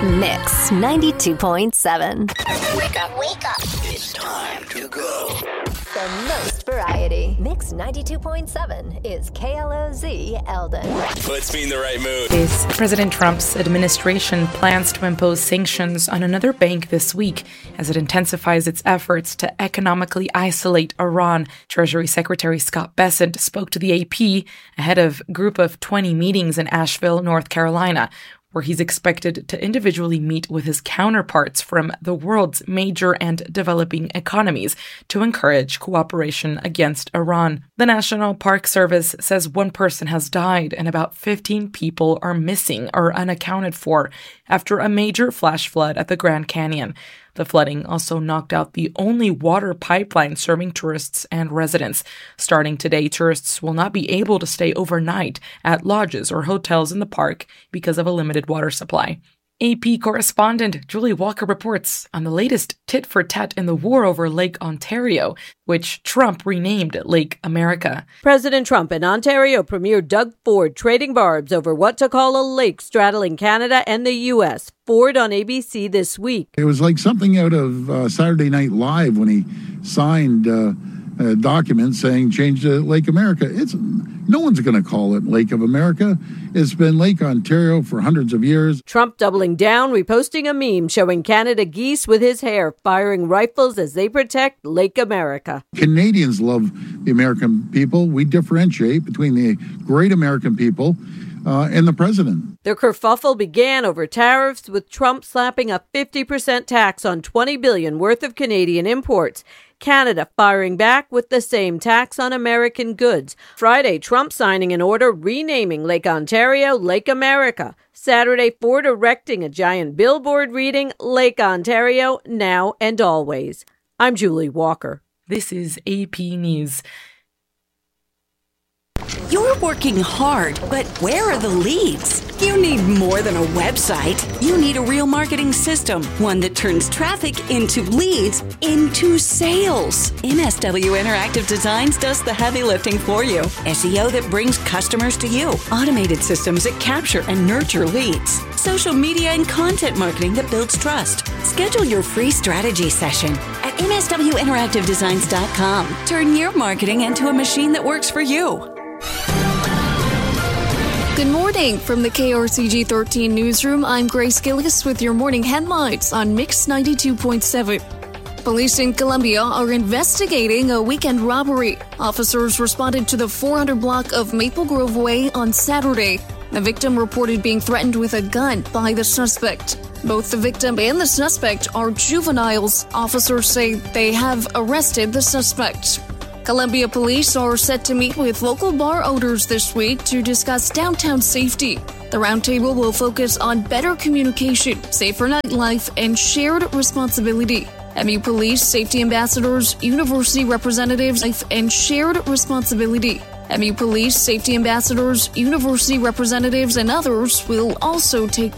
Mix 92.7. Wake up. It's time to go. The most variety. Mix 92.7 is KLOZ Eldon. Puts me in the right mood. President Trump's administration plans to impose sanctions on another bank this week as it intensifies its efforts to economically isolate Iran. Treasury Secretary Scott Bessent spoke to the AP ahead of a group of 20 meetings in Asheville, North Carolina, where he's expected to individually meet with his counterparts from the world's major and developing economies to encourage cooperation against Iran. The National Park Service says one person has died and about 15 people are missing or unaccounted for after a major flash flood at the Grand Canyon. The flooding also knocked out the only water pipeline serving tourists and residents. Starting today, tourists will not be able to stay overnight at lodges or hotels in the park because of a limited water supply. AP correspondent Julie Walker reports on the latest tit-for-tat in the war over Lake Ontario, which Trump renamed Lake America. President Trump and Ontario Premier Doug Ford trading barbs over what to call a lake straddling Canada and the U.S. Ford on ABC this week. It was like something out of Saturday Night Live when he signed a document saying change to Lake America. No one's going to call it Lake of America. It's been Lake Ontario for hundreds of years. Trump doubling down, reposting a meme showing Canada geese with his hair firing rifles as they protect Lake America. Canadians love the American people. We differentiate between the great American people and the president. The kerfuffle began over tariffs, with Trump slapping a 50% tax on $20 billion worth of Canadian imports. Canada firing back with the same tax on American goods. Friday, Trump signing an order renaming Lake Ontario Lake America. Saturday, Ford erecting a giant billboard reading Lake Ontario now and always. I'm Julie Walker. This is AP News. You're working hard, but where are the leads? You need more than a website. You need a real marketing system, one that turns traffic into leads into sales. MSW Interactive Designs does the heavy lifting for you. SEO that brings customers to you. Automated systems that capture and nurture leads. Social media and content marketing that builds trust. Schedule your free strategy session at MSWInteractiveDesigns.com. Turn your marketing into a machine that works for you. Good morning from the KRCG 13 newsroom. I'm Grace Gillis with your morning headlines on Mix 92.7. Police in Columbia are investigating a weekend robbery. Officers responded to the 400 block of Maple Grove Way on Saturday. The victim reported being threatened with a gun by the suspect. Both the victim and the suspect are juveniles. Officers say they have arrested the suspect. Columbia police are set to meet with local bar owners this week to discuss downtown safety. The roundtable will focus on better communication, safer nightlife, and shared responsibility. MU police, safety ambassadors, university representatives, and shared responsibility. MU police, safety ambassadors, university representatives, and others will also take